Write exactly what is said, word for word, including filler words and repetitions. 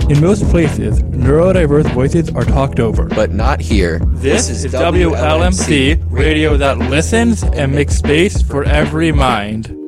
In most places, neurodiverse voices are talked over. But not here. This, this is W L M C, radio that listens and makes space for every mind.